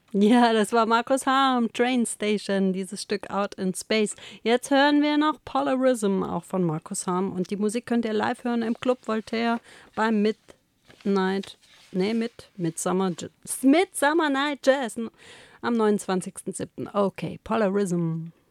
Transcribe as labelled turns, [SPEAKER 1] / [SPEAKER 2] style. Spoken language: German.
[SPEAKER 1] Ja, das war Markus Harm, Train Station, dieses Stück Out in Space. Jetzt hören wir noch Polarism, auch von Markus Harm. Und die Musik könnt ihr live hören im Club Voltaire beim Midsummer Night Jazz am 29.07. Okay, Polarism.